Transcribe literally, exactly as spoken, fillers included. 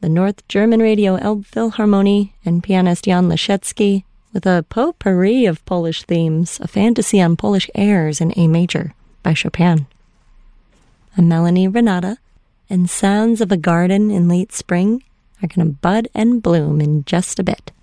the North German Radio Elbphilharmonie and pianist Jan Leschetski with a potpourri of Polish themes, a fantasy on Polish airs in A major by Chopin. And Melanie Renata and Sounds of a Garden in Late Spring are going to bud and bloom in just a bit.